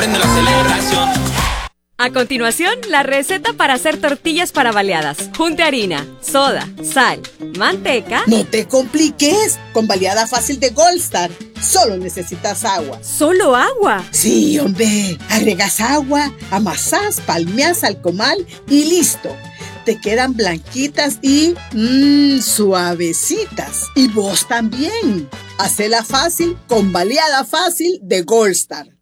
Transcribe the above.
Prende la celebración. A continuación, la receta para hacer tortillas para baleadas. Junte harina, soda, sal, manteca. No te compliques, con baleada fácil de Gold Star. Solo necesitas agua. ¿Solo agua? Sí, hombre. Agregas agua, amasás, palmeás al comal y listo. Te quedan blanquitas y suavecitas. Y vos también. Hacela fácil con baleada fácil de Gold Star.